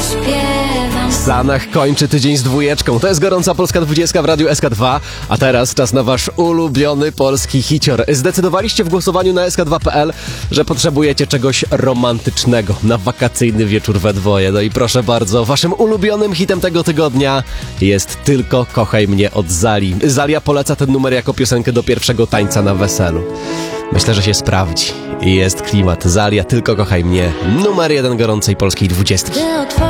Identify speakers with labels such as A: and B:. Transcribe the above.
A: śpiewam.
B: Sanach kończy tydzień z dwójeczką. To jest gorąca Polska 20 w Radiu SK2. A teraz czas na wasz ulubiony polski hicior. Zdecydowaliście w głosowaniu na sk2.pl, że potrzebujecie czegoś romantycznego na wakacyjny wieczór we dwoje. No i proszę bardzo, waszym ulubionym hitem tego tygodnia jest Tylko kochaj mnie od Zali. Zalia poleca ten numer jako piosenkę do pierwszego tańca na weselu. Myślę, że się sprawdzi. Jest klimat. Zalia, Tylko kochaj mnie. Numer 1 gorącej polskiej 20.